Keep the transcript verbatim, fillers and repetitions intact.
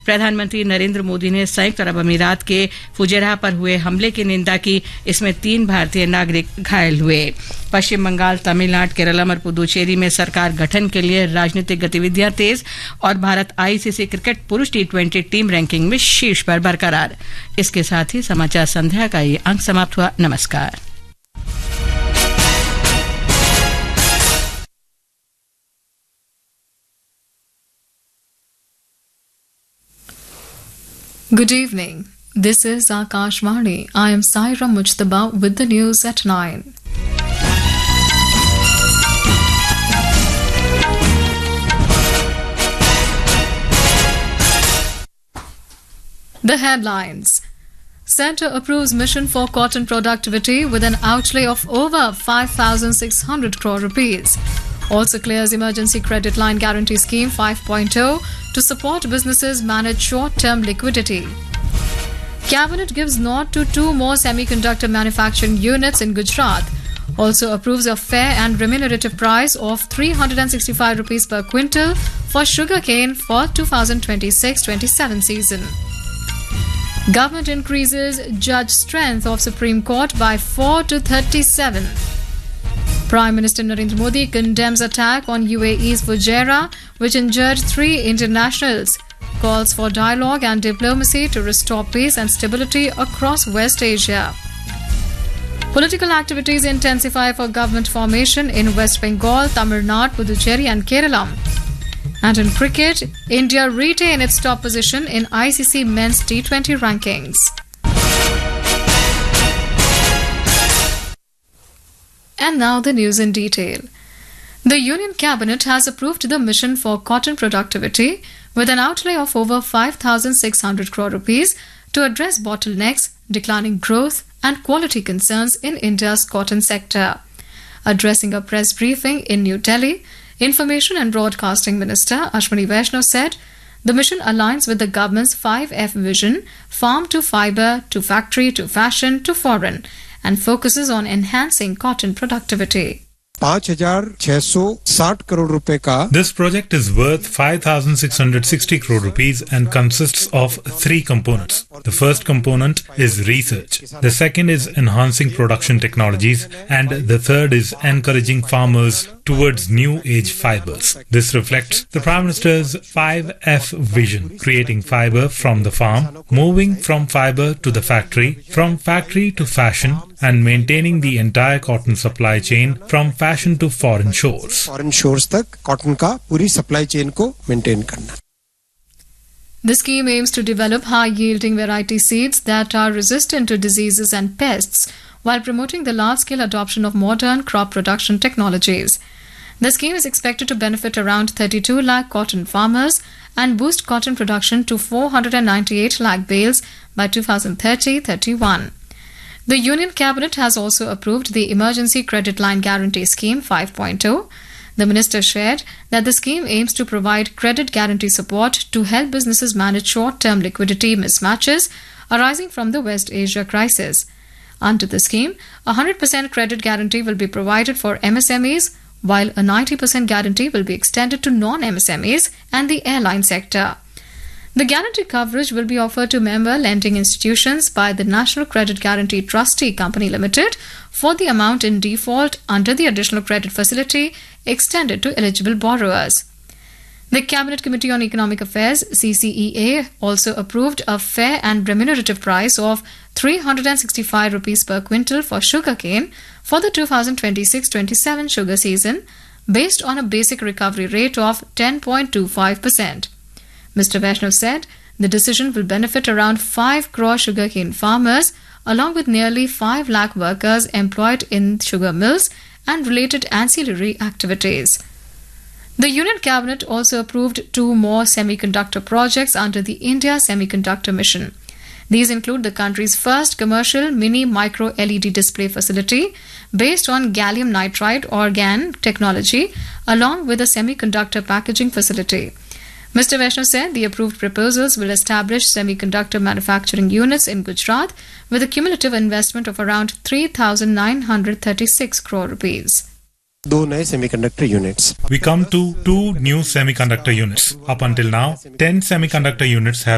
प्रधानमंत्री नरेंद्र मोदी ने संयुक्त अरब अमीरात के फुजेरा पर हुए हमले की निंदा की। इसमें तीन भारतीय नागरिक घायल हुए। पश्चिम बंगाल, तमिलनाडु, केरलम और पुदुचेरी में सरकार गठन के लिए राजनीतिक गतिविधियां तेज और भारत आईसीसी क्रिकेट पुरुष टी ट्वेंटी टीम रैंकिंग में शीर्ष पर बरकरार। इसके साथ ही समाचार संध्या का ये अंक समाप्त हुआ। नमस्कार। Good evening. This is Akashvani. I am Saira Mujtaba with the news at nine. The headlines. Centre approves mission for cotton productivity with an outlay of over five thousand six hundred crore rupees. Also clears emergency credit line guarantee scheme five point oh to support businesses manage short-term liquidity. Cabinet gives nod to two more semiconductor manufacturing units in Gujarat. Also approves a fair and remunerative price of three hundred sixty-five rupees per quintal for sugarcane for twenty twenty-six twenty-seven season. Government increases judge strength of Supreme Court by four to thirty-seven. Prime Minister Narendra Modi condemns attack on U A E's Fujairah, which injured three internationals. Calls for dialogue and diplomacy to restore peace and stability across West Asia. Political activities intensify for government formation in West Bengal, Tamil Nadu, Puducherry and Kerala. And in cricket, India retain its top position in I C C Men's T twenty rankings. And now the news in detail. The Union Cabinet has approved the mission for cotton productivity with an outlay of over five thousand six hundred crore rupees to address bottlenecks, declining growth and quality concerns in India's cotton sector. Addressing a press briefing in New Delhi, Information and Broadcasting Minister Ashwini Vaishnaw said the mission aligns with the government's five F vision, farm to fibre, to factory, to fashion, to foreign, and focuses on enhancing cotton productivity. पाँच हजार छह सौ साठ करोड़ रुपए का This project is worth five thousand six hundred sixty crore rupees and consists of three components. The first component is research. The second is enhancing production technologies, and the third is encouraging farmers towards new age fibers. This reflects the Prime Minister's five F vision, creating fiber from the farm, moving from fiber to the factory, from factory to fashion, and maintaining the entire cotton supply chain from fashion to foreign shores. Foreign shores तक cotton का पूरी supply chain को maintain करना. The scheme aims to develop high-yielding variety seeds that are resistant to diseases and pests while promoting the large-scale adoption of modern crop production technologies. The scheme is expected to benefit around thirty-two lakh cotton farmers and boost cotton production to four hundred ninety-eight lakh bales by twenty thirty to thirty-one. The Union Cabinet has also approved the Emergency Credit Line Guarantee Scheme five point oh. The minister shared that the scheme aims to provide credit guarantee support to help businesses manage short-term liquidity mismatches arising from the West Asia crisis. Under the scheme, a one hundred percent credit guarantee will be provided for M S M Es, while a ninety percent guarantee will be extended to non-M S M Es and the airline sector. The guarantee coverage will be offered to member lending institutions by the National Credit Guarantee Trustee Company Limited for the amount in default under the additional credit facility extended to eligible borrowers. The Cabinet Committee on Economic Affairs C C E A also approved a fair and remunerative price of three hundred sixty-five rupees per quintal for sugarcane for the twenty twenty-six twenty-seven sugar season based on a basic recovery rate of ten point two five percent. Mister Vaishnaw said the decision will benefit around five crore sugarcane farmers along with nearly five lakh workers employed in sugar mills and related ancillary activities. The Union Cabinet also approved two more semiconductor projects under the India Semiconductor Mission. These include the country's first commercial mini micro L E D display facility based on gallium nitride or GaN technology along with a semiconductor packaging facility. Mister Vaishnaw said the approved proposals will establish semiconductor manufacturing units in Gujarat with a cumulative investment of around three thousand nine hundred thirty-six crore rupees. दो नए semiconductor units. We come to two new semiconductor units. Up until now, ten semiconductor units have